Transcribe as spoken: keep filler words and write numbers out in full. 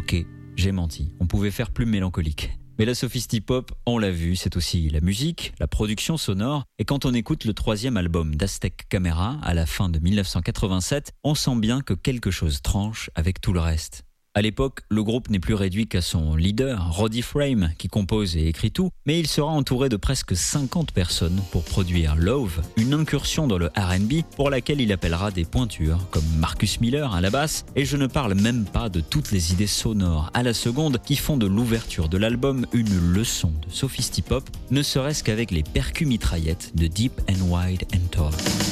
Ok, j'ai menti, on pouvait faire plus mélancolique. Mais la sophistipop, on l'a vu, c'est aussi la musique, la production sonore, et quand on écoute le troisième album d'Aztec Camera, à la fin de dix-neuf cent quatre-vingt-sept, on sent bien que quelque chose tranche avec tout le reste. À l'époque, le groupe n'est plus réduit qu'à son leader, Roddy Frame, qui compose et écrit tout, mais il sera entouré de presque cinquante personnes pour produire Love, une incursion dans le R and B pour laquelle il appellera des pointures comme Marcus Miller à la basse, et je ne parle même pas de toutes les idées sonores à la seconde qui font de l'ouverture de l'album une leçon de sophistipop, ne serait-ce qu'avec les percus mitraillettes de Deep and Wide and Tall.